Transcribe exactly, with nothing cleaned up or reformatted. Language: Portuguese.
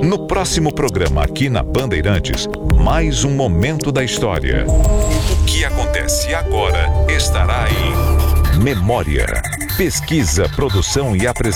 No próximo programa aqui na Bandeirantes, mais um momento da história. O que acontece agora estará em Memória. Pesquisa, produção e apresentação.